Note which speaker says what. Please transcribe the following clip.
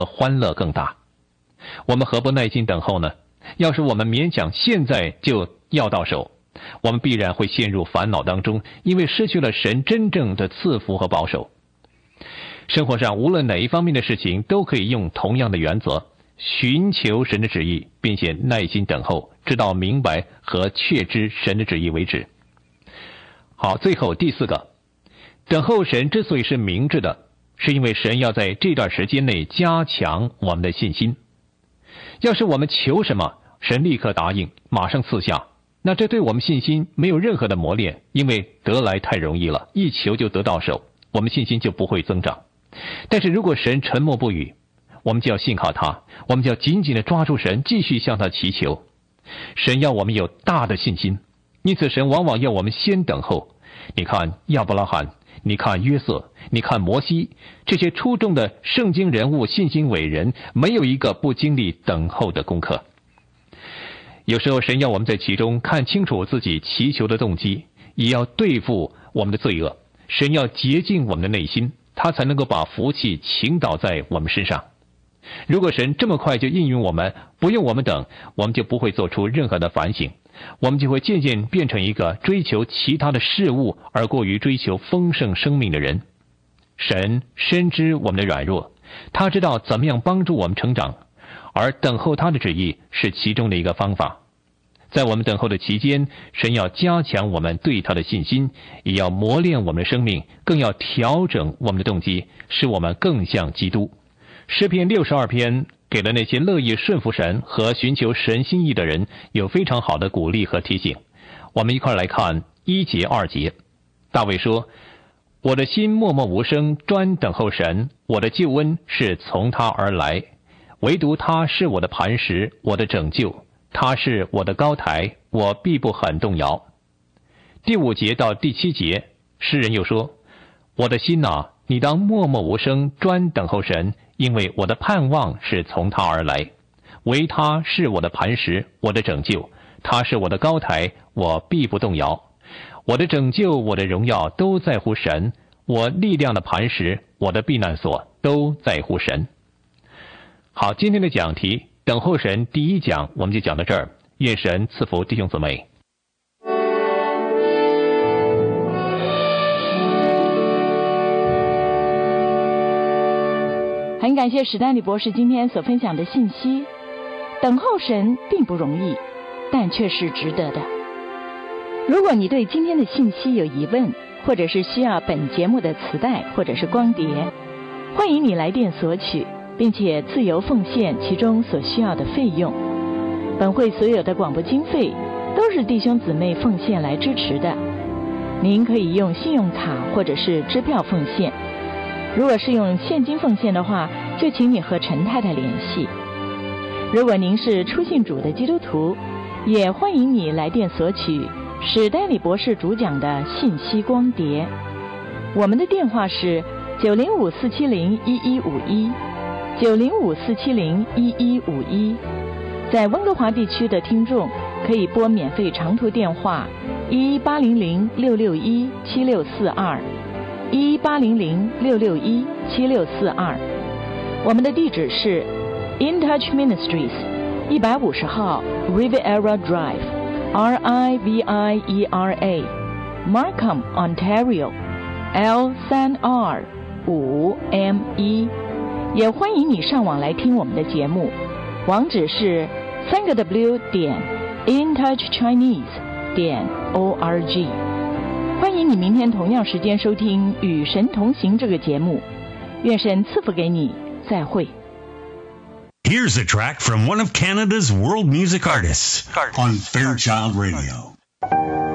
Speaker 1: 欢乐更大。我们何不耐心等候呢？要是我们勉强现在就要到手，我们必然会陷入烦恼当中，因为失去了神真正的赐福和保守。生活上无论哪一方面的事情都可以用同样的原则，寻求神的旨意，并且耐心等候，直到明白和确知神的旨意为止。好，最后第4个，等候神之所以是明智的，是因为神要在这段时间内加强我们的信心。要是我们求什么，神立刻答应，马上赐下，那这对我们信心没有任何的磨练，因为得来太容易了，一求就得到手，我们信心就不会增长。但是如果神沉默不语，我们就要信靠他，我们就要紧紧地抓住神，继续向他祈求。神要我们有大的信心，因此神往往要我们先等候。你看亚伯拉罕，你看约瑟，你看摩西，这些出众的圣经人物、信心伟人，没有一个不经历等候的功课。有时候神要我们在其中看清楚自己祈求的动机，也要对付我们的罪恶。神要洁净我们的内心，他才能够把福气倾倒在我们身上。如果神这么快就应允我们，不用我们等，我们就不会做出任何的反省，我们就会渐渐变成一个追求其他的事物而过于追求丰盛生命的人。神深知我们的软弱，他知道怎么样帮助我们成长，而等候他的旨意是其中的一个方法。在我们等候的期间，神要加强我们对他的信心，也要磨练我们的生命，更要调整我们的动机，使我们更像基督。诗篇62篇给了那些乐意顺服神和寻求神心意的人有非常好的鼓励和提醒。我们一块来看1节2节。大卫说，我的心默默无声，专等候神，我的救恩是从他而来，唯独他是我的磐石，我的拯救，他是我的高台，我必不很动摇。第5节到第7节，诗人又说，我的心啊，你当默默无声，专等候神，因为我的盼望是从他而来，唯他是我的磐石，我的拯救，他是我的高台，我必不动摇。我的拯救，我的荣耀都在乎神，我力量的磐石，我的避难所都在乎神。好，今天的讲题等候神第1讲我们就讲到这儿，愿神赐福弟兄姊妹。
Speaker 2: 很感谢史丹利博士今天所分享的信息。等候神并不容易，但却是值得的。如果你对今天的信息有疑问，或者是需要本节目的磁带或者是光碟，欢迎你来电索取，并且自由奉献其中所需要的费用。本会所有的广播经费都是弟兄姊妹奉献来支持的。您可以用信用卡或者是支票奉献，如果是用现金奉献的话，就请你和陈太太联系。如果您是初信主的基督徒，也欢迎你来电索取史丹利博士主讲的信息光碟。我们的电话是905-470-1151 905-470-1151。在温哥华地区的听众可以拨免费长途电话11800-661-7642 11800-661-7642。我们的地址是 In Touch Ministries 150号 Riviera Drive RIVIERA Markham Ontario L3R5ME。 也欢迎你上网来听我们的节目，网址是3w.intouchchinese.org。 欢迎你明天同样时间收听与神同行这个节目，愿神赐福给你，再会。
Speaker 3: Here's a track from one of Canada's world music artists on Fairchild Radio.